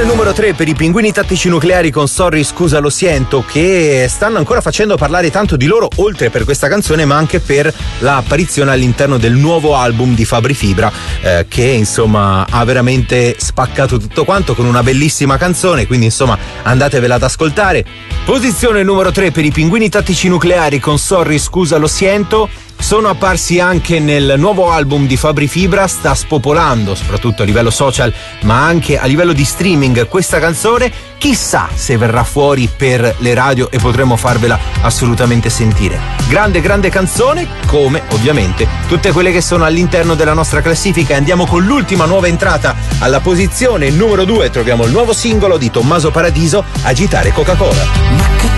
numero 3 per i Pinguini Tattici Nucleari con Sorry Scusa Lo Siento, che stanno ancora facendo parlare tanto di loro, oltre per questa canzone ma anche per l'apparizione all'interno del nuovo album di Fabri Fibra, che insomma ha veramente spaccato tutto quanto con una bellissima canzone, quindi insomma andatevela ad ascoltare. Posizione numero 3 per i Pinguini Tattici Nucleari con Sorry Scusa Lo Siento. Sono apparsi anche nel nuovo album di Fabri Fibra, sta spopolando soprattutto a livello social ma anche a livello di streaming questa canzone. Chissà se verrà fuori per le radio e potremo farvela assolutamente sentire. Grande canzone, come ovviamente tutte quelle che sono all'interno della nostra classifica. Andiamo con l'ultima nuova entrata. Alla posizione numero 2 troviamo il nuovo singolo di Tommaso Paradiso, Agitare Coca-Cola.